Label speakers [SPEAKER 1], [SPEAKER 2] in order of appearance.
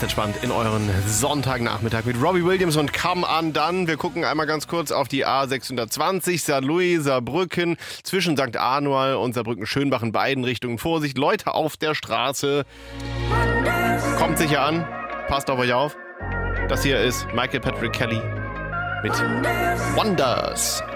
[SPEAKER 1] entspannt in euren Sonntagnachmittag mit Robbie Williams und Come Undone. Wir gucken einmal ganz kurz auf die A620, Saarlouis, Saarbrücken, zwischen St. Anual und Saarbrücken-Schönbach in beiden Richtungen. Vorsicht, Leute auf der Straße. Kommt sicher an, passt auf euch auf. Das hier ist Michael Patrick Kelly mit Wonders.